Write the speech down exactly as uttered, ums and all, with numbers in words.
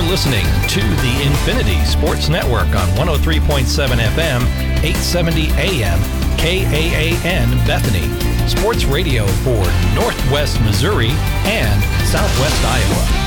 listening to the Infinity Sports Network on one oh three point seven F M, eight seventy A M, K A A N Bethany. Sports radio for Northwest Missouri and Southwest Iowa.